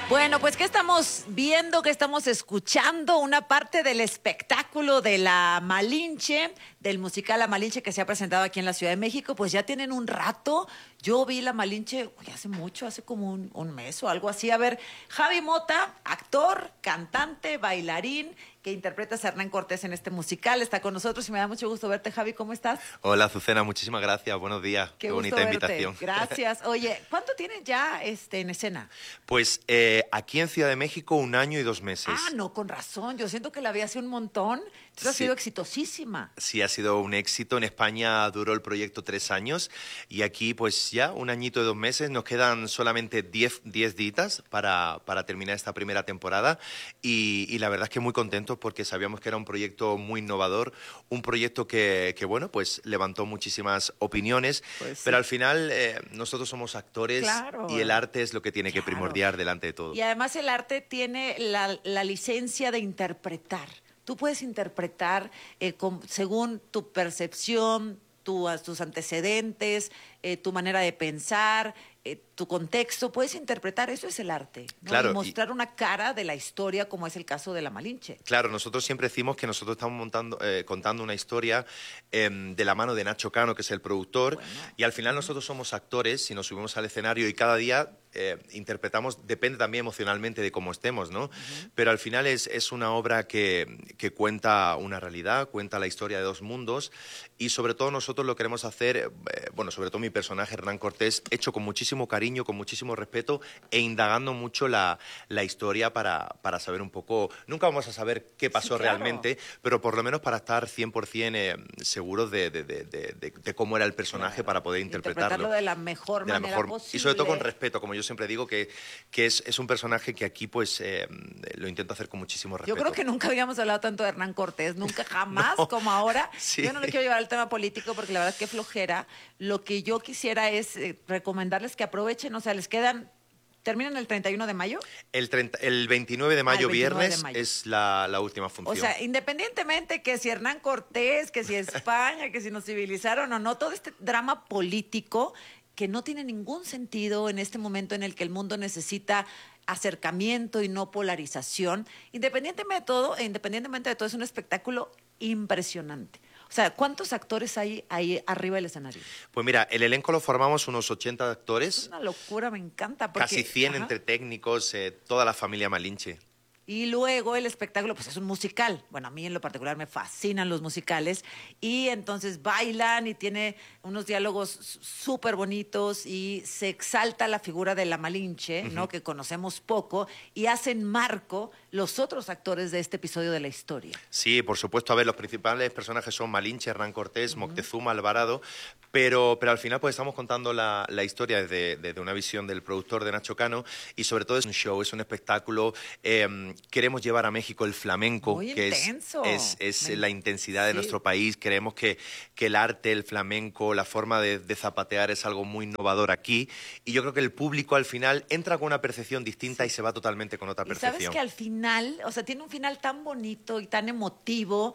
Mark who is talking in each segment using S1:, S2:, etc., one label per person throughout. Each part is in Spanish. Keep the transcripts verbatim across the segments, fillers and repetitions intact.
S1: Bueno, pues ¿qué estamos viendo? ¿Qué estamos escuchando? Una parte del espectáculo de La Malinche, del musical La Malinche que se ha presentado aquí en la Ciudad de México, pues ya tienen un rato. Yo vi La Malinche uy, hace mucho, hace como un, un mes o algo así. A ver, Javi Mota, actor, cantante, bailarín, que interpreta a Hernán Cortés en este musical, está con nosotros y me da mucho gusto verte, Javi. ¿Cómo estás?
S2: Hola, Azucena, muchísimas gracias. Buenos días.
S1: Qué,
S2: Qué
S1: gusto
S2: bonita
S1: verte.
S2: invitación.
S1: Gracias. Oye, ¿cuánto tienes ya este, en escena?
S2: Pues eh, aquí en Ciudad de México un año y dos meses.
S1: Ah, no, con razón. Yo siento que la vi hace un montón. Esto ha
S2: Sí.
S1: sido exitosísima.
S2: Sí, ha sido un éxito. En España duró el proyecto tres años y aquí pues ya un añito y dos meses. Nos quedan solamente diez, diez días para, para terminar esta primera temporada y, y la verdad es que muy contentos porque sabíamos que era un proyecto muy innovador, un proyecto que, que bueno, pues levantó muchísimas opiniones,
S1: Pues sí.
S2: pero al final eh, nosotros somos actores
S1: Claro.
S2: y el arte es lo que tiene
S1: Claro.
S2: que primordiar delante de todo.
S1: Y además el arte tiene la, la licencia de interpretar. Tú puedes interpretar eh, con- según tu percepción, tu- tus antecedentes, eh, tu manera de pensar, eh, tu contexto. Puedes interpretar, eso es el arte, ¿no?
S2: Claro,
S1: Y
S2: y-
S1: mostrar una cara de la historia, como es el caso de La Malinche.
S2: Claro, nosotros siempre decimos que nosotros estamos montando, eh, contando una historia eh, de la mano de Nacho Cano, que es el productor,
S1: Bueno.
S2: y al final nosotros somos actores y nos subimos al escenario y cada día eh, interpretamos, depende también emocionalmente de cómo estemos, ¿no? Pero al final es, es una obra que, que cuenta una realidad, cuenta la historia de dos mundos y sobre todo nosotros lo queremos hacer, eh, bueno, sobre todo mi personaje Hernán Cortés, hecho con muchísimo cariño, con muchísimo respeto e indagando mucho la, la historia para, para saber un poco, nunca vamos a saber qué pasó
S1: Sí, claro.
S2: realmente, pero por lo menos para estar cien por cien eh, seguros de, de, de, de, de- de cómo era el personaje
S1: Claro.
S2: para poder interpretarlo.
S1: Interpretarlo de la mejor
S2: de la
S1: manera
S2: mejor-
S1: posible.
S2: Y sobre todo con respeto, como yo siempre digo, que, que es, es un personaje que aquí pues eh, lo intento hacer con muchísimo respeto.
S1: Yo creo que nunca habíamos hablado tanto de Hernán Cortés, nunca jamás
S2: No.
S1: como ahora.
S2: Sí.
S1: Yo no le quiero llevar al tema político porque la verdad es que flojera. Lo que yo quisiera es eh, recomendarles que aprovechen, o sea, les quedan, terminan el treinta y uno de mayo.
S2: El, treinta el veintinueve de mayo,
S1: Ah, el veintinueve de
S2: viernes,
S1: mayo.
S2: es la, la última función.
S1: O sea, independientemente que si Hernán Cortés, que si España, que si nos civilizaron o no, todo este drama político que no tiene ningún sentido en este momento en el que el mundo necesita acercamiento y no polarización, independientemente de todo, e independientemente de todo, es un espectáculo impresionante. O sea, ¿cuántos actores hay ahí arriba del escenario?
S2: Pues mira, el elenco lo formamos unos ochenta
S1: Es
S2: actores,
S1: una locura, me encanta. Porque,
S2: casi cien
S1: ajá.
S2: entre técnicos, eh, toda la familia Malinche.
S1: Y luego el espectáculo, pues es un musical. Bueno, a mí en lo particular me fascinan los musicales. Y entonces bailan y tiene unos diálogos s- súper bonitos y se exalta la figura de la Malinche, ¿no? Que conocemos poco, y hacen marco los otros actores de este episodio de la historia.
S2: Sí, por supuesto. A ver, los principales personajes son Malinche, Hernán Cortés, Moctezuma, Alvarado, pero, pero al final pues estamos contando la, la historia desde, desde una visión del productor de Nacho Cano y sobre todo es un show, es un espectáculo. eh, queremos llevar a México el flamenco,
S1: Muy
S2: que
S1: intenso.
S2: es, es, es
S1: Me-
S2: la intensidad de
S1: sí.
S2: nuestro país. Creemos que, que el arte, el flamenco, la forma de, de zapatear es algo muy innovador aquí y yo creo que el público al final entra con una percepción distinta y se va totalmente con otra
S1: Y sabes
S2: percepción.
S1: que al final, o sea, tiene un final tan bonito y tan emotivo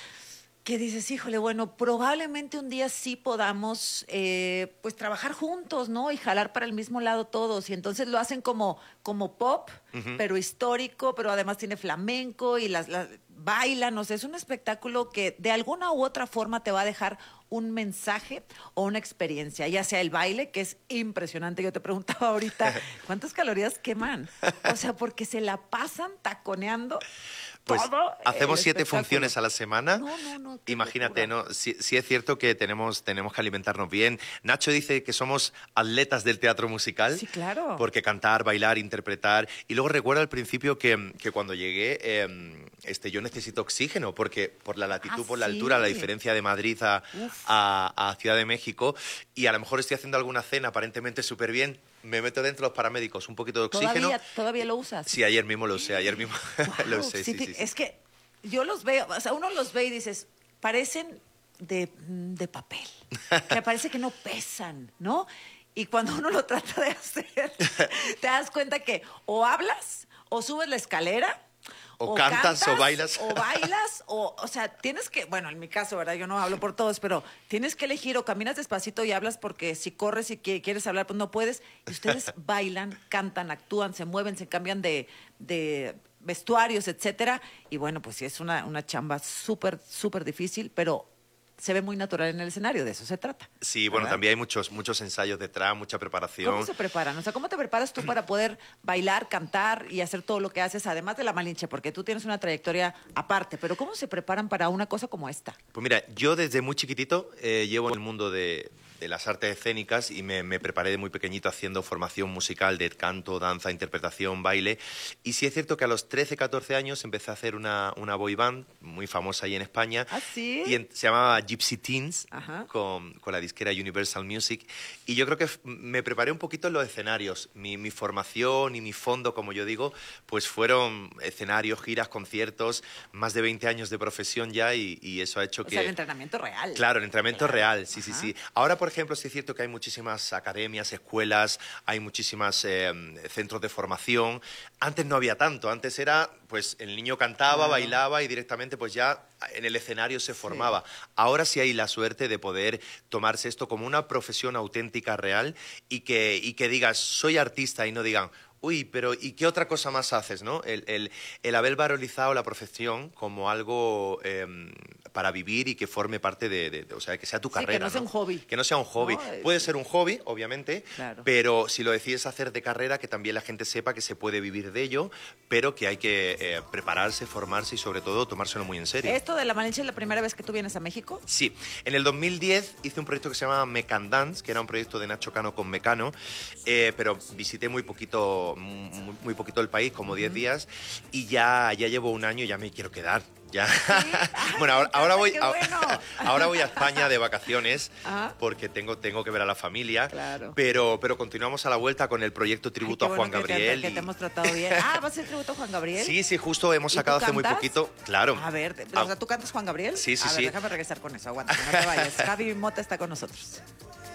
S1: que dices, híjole, bueno, probablemente un día sí podamos, eh, pues, trabajar juntos, ¿no? Y jalar para el mismo lado todos. Y entonces lo hacen como, como pop, pero histórico, pero además tiene flamenco y las, las bailan. O sea, es un espectáculo que de alguna u otra forma te va a dejar un mensaje o una experiencia, ya sea el baile, que es impresionante. Yo te preguntaba ahorita, ¿cuántas calorías queman? O sea, porque se la pasan taconeando.
S2: Pues
S1: todo
S2: hacemos
S1: el
S2: siete
S1: espectáculo.
S2: funciones a la semana.
S1: No, no, no, qué
S2: Imagínate,
S1: locura.
S2: ¿no? Sí, sí es cierto que tenemos, tenemos que alimentarnos bien. Nacho dice que somos atletas del teatro musical.
S1: Sí, claro.
S2: Porque cantar, bailar, interpretar. Y luego recuerdo al principio que, que cuando llegué, eh, este, yo necesito oxígeno, porque por la latitud,
S1: Ah,
S2: por la
S1: sí.
S2: altura, la diferencia de Madrid a,
S1: Uf.
S2: a, a Ciudad de México. Y a lo mejor estoy haciendo alguna cena aparentemente súper bien. Me meto dentro de los paramédicos, un poquito de oxígeno.
S1: ¿Todavía, todavía lo usas?
S2: Sí, ayer mismo lo usé, ayer mismo lo
S1: Guau,
S2: usé,
S1: sí,
S2: sí,
S1: fi-
S2: sí, sí.
S1: Es que yo los veo, o sea, uno los ve y dices, parecen de, de papel, que parece que no pesan, ¿no? Y cuando uno lo trata de hacer, te das cuenta que o hablas, o subes la escalera,
S2: O, o cantas, cantas o bailas.
S1: O bailas, o, o sea, tienes que, bueno, en mi caso, ¿verdad? Yo no hablo por todos, pero tienes que elegir o caminas despacito y hablas porque si corres y quieres hablar, pues no puedes. Y ustedes bailan, cantan, actúan, se mueven, se cambian de, de vestuarios, etcétera. Y bueno, pues sí, es una, una chamba súper, súper difícil, pero se ve muy natural en el escenario, de eso se trata.
S2: Sí, bueno,
S1: ¿verdad?
S2: también hay muchos, muchos ensayos detrás, mucha preparación.
S1: ¿Cómo se preparan? O sea, ¿cómo te preparas tú para poder bailar, cantar y hacer todo lo que haces, además de la Malinche? Porque tú tienes una trayectoria aparte, pero ¿cómo se preparan para una cosa como esta?
S2: Pues mira, yo desde muy chiquitito eh, llevo en el mundo de, de las artes escénicas y me, me preparé de muy pequeñito haciendo formación musical de canto, danza, interpretación, baile. Y sí es cierto que a los trece, catorce años empecé a hacer una, una boy band muy famosa ahí en España.
S1: ¿Ah, sí?
S2: Y en, se llamaba Gypsy Teens, con, con la disquera Universal Music. Y yo creo que me preparé un poquito en los escenarios. Mi, mi formación y mi fondo, como yo digo, pues fueron escenarios, giras, conciertos, más de veinte años de profesión ya y, y eso ha hecho
S1: o
S2: que...
S1: O sea, el entrenamiento real.
S2: Claro, el entrenamiento
S1: claro.
S2: real, sí,
S1: Ajá.
S2: sí, sí. Ahora, por ejemplo, sí es cierto que hay muchísimas academias, escuelas, hay muchísimas eh, centros de formación. Antes no había tanto, antes era, pues, el niño cantaba, claro. bailaba y directamente, pues ya en el escenario se formaba. Sí. Ahora sí hay la suerte de poder tomarse esto como una profesión auténtica, real, y que, y que digas, soy artista, y no digan, uy, pero ¿y qué otra cosa más haces, no? El, el, el haber valorizado la profesión como algo eh, para vivir y que forme parte de, de, de, o sea, que sea tu
S1: sí,
S2: carrera,
S1: que no sea
S2: ¿no?
S1: un hobby.
S2: Que no sea un hobby.
S1: No,
S2: Puede
S1: sí.
S2: ser un hobby, obviamente,
S1: claro.
S2: pero si lo decides hacer de carrera, que también la gente sepa que se puede vivir de ello, pero que hay que eh, prepararse, formarse y sobre todo tomárselo muy en serio.
S1: ¿Esto de la Malinche es la primera vez que tú vienes a México?
S2: Sí. En el dos mil diez hice un proyecto que se llama Mecan Dance, que era un proyecto de Nacho Cano con Mecano, eh, pero visité muy poquito, muy, muy poquito el país, como diez uh-huh. días, y ya, ya llevo un año y ya me quiero quedar. Ya. ¿Sí? Bueno, ahora, ahora voy
S1: bueno.
S2: ahora voy a España de vacaciones
S1: ¿Ah?
S2: porque tengo, tengo que ver a la familia,
S1: claro.
S2: pero, pero continuamos a la vuelta con el proyecto Tributo
S1: Ay,
S2: a Juan
S1: bueno
S2: Gabriel.
S1: Que te, que te hemos tratado bien. Ah, ¿vas a hacer tributo a Juan Gabriel?
S2: Sí, sí, justo hemos sacado hace muy poquito. Claro.
S1: A ver, o sea, ¿tú cantas Juan Gabriel?
S2: Sí, sí,
S1: a ver,
S2: sí.
S1: déjame regresar con eso, aguanta, no te vayas. Javi Mota está con nosotros.